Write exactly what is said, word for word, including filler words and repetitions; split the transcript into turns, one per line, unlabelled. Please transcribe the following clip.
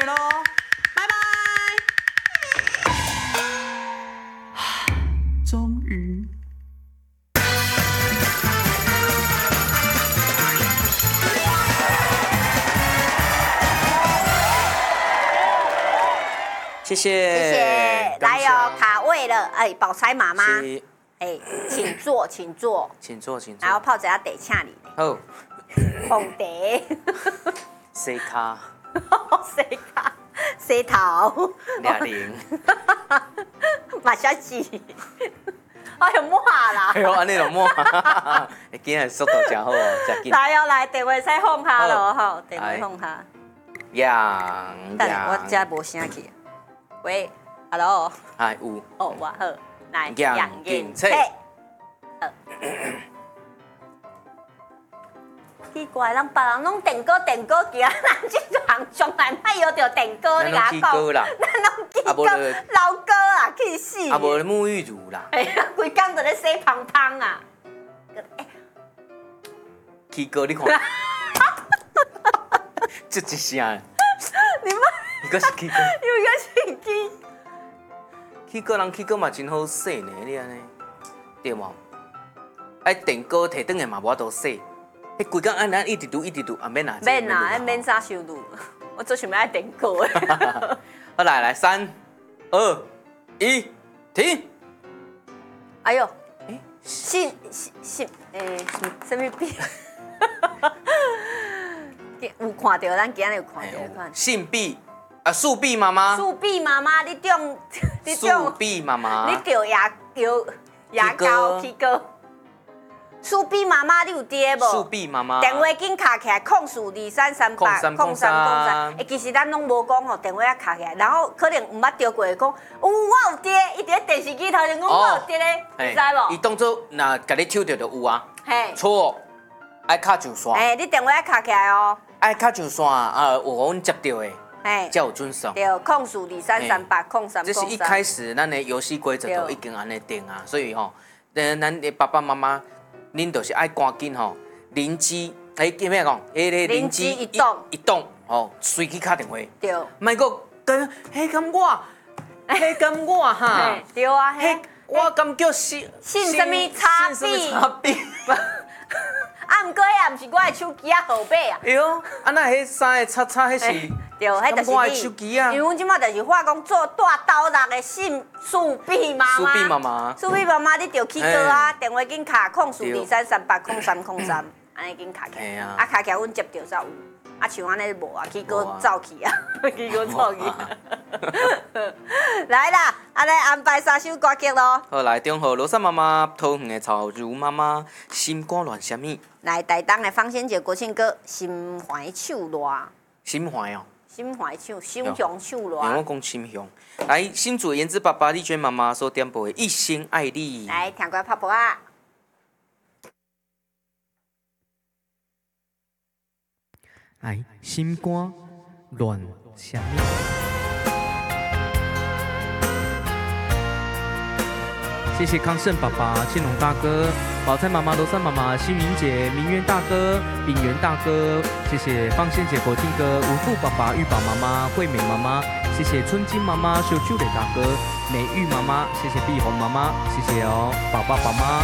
喽，拜拜。终于。
谢谢，
谢谢，来哦，卡位了，哎，宝钗妈妈，
是
哎，请坐，请坐，
请坐，请坐。
然后泡一下茶请你，
好，
红茶，
洗卡，
洗卡，洗头，
俩零，
马小姐，哎呦抹啦，
哎呦，安尼就抹，今日速度真好哦，真紧。
来哦，来，电话使放下咯，吼，电话放下。
杨
等下我
杨，
这无声去。喂 ，Hello，
哎有，
哦，我好，来，
杨景翠。
奇怪，人别人拢电歌电歌行，咱这行从来莫摇着电歌，你甲我讲，
咱拢歌啦，
咱拢记歌
啊无就
老歌啊，气死！
啊无沐浴乳啦，
哎呀，规工在咧洗芳芳啊！
起歌你看，这一声，
你们
你个是起歌，
有个是机，
起歌人起歌嘛真好洗呢，你安尼，对无？哎，电歌摕转来嘛无法度洗。迄规工按咱一直读一直读，啊免啊，
免啊，免啥收入，我最想要爱电歌的。
好来来，三、二、一，停！
哎呦，
哎，
信信信，诶，什么笔？有看到，咱今日有看到，看。
信币啊，树币妈妈，
树碧妈妈，你中，你
树
中，
币妈妈，
你着牙摇牙膏起歌。树碧妈妈，你有爹无？
树币妈妈，
电话紧卡起来，控诉二三三八，
空三空三。
诶，其实咱拢无讲吼，电话啊卡起来，然后可能毋捌着过，讲，有我有爹，伊伫咧电视机头前讲我有爹咧，你知无？
伊当做若甲你抽着就有啊。
嘿，
错，爱卡上线。
诶，你电话卡起来哦。
爱卡上线啊，有阮接到的，
嘿，
才有准送。
对，控诉二三三八，控三
这是一开始咱的游戏规则都已经安尼定啊，所以吼，咱咱的爸爸妈妈。恁就是爱赶紧吼，灵机哎，叫咩讲？迄个灵机一动一动，吼，随去打电话。
对。
莫个跟迄咁我，迄咁我哈。
对啊，
迄我感觉是
信什么差币？
差币。
啊，毋过迄也毋是我的手机啊号码啊。
哎呦，啊那迄三个叉叉迄是？
对，迄就是
我的手机啊。
因为阮即马就是话讲做大刀力的信树碧妈妈。
树碧妈妈。
树碧妈妈，你着起歌啊，电话紧卡控诉二三三八空三空三，安尼紧卡起来。啊，卡起来阮接着才有。啊，像安尼无啊，起歌走去啊，起歌走去。来啦，安尼安排三首歌曲咯。
好，来中和罗莎妈妈，桃园的曹如妈妈，心肝乱什么？
来台东的方仙姐国庆歌，心怀手热。
心怀哦。
心怀手，心胸手热。
我讲心胸。来，新竹颜值爸爸丽娟妈妈所点播的《一心爱你》。
来，听歌拍婆啊！
来，心肝乱什么？谢谢康胜爸爸、庆隆大哥、宝钗妈妈、罗珊妈妈、新云姐、明渊大哥、炳源大哥，谢谢放仙姐、国庆哥、文富爸爸、玉宝妈妈、惠美妈妈，谢谢春金妈妈、秀秋磊大哥、美玉妈妈，谢谢碧红妈妈，谢谢哦，宝宝宝妈。